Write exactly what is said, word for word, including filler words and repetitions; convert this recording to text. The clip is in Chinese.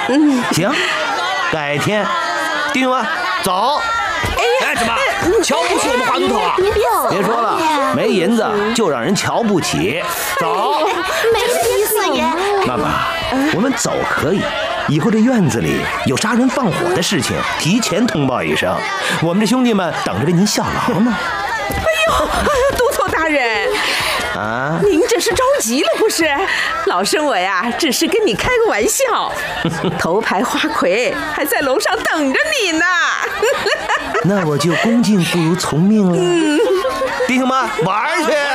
嗯， 行，改天，弟兄们走。 哎，怎么瞧不起我们华都头啊？ 别说了，没银子就让人瞧不起。走， 没意思爷。 爸爸，我们走可以，以后这院子里有杀人放火的事情，提前通报一声，我们这兄弟们等着为您效劳呢。 哎呦，都头大人。 啊！ 您这是着急了不是？老身我呀，只是跟你开个玩笑。头牌花魁还在楼上等着你呢。 那我就恭敬不如从命了。嗯、弟兄们，玩去。